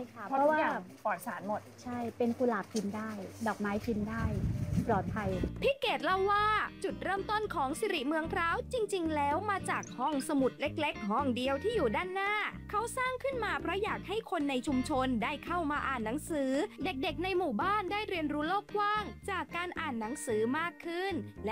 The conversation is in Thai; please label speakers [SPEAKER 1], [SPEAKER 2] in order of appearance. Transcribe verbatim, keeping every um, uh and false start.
[SPEAKER 1] ค่ะ
[SPEAKER 2] เพราะทุกอย่างปลอดสารหมด
[SPEAKER 1] ใช่เป็นกุหลาบกินได้ดอกไม้กินได้ปลอดภัย
[SPEAKER 3] พี่เกดเล่าว่าจุดเริ่มต้นของสิริเมืองพร้าวจริงๆแล้วมาจากห้องสมุดเล็กๆห้องเดียวที่อยู่ด้านหน้าเขาสร้างขึ้นมาเพราะอยากให้คนในชุมชนได้เข้ามาอ่านหนังสือเด็กๆในหมู่บ้านได้เรียนรู้โลกกว้างจากการอ่านหนังสือมากขึ้นและ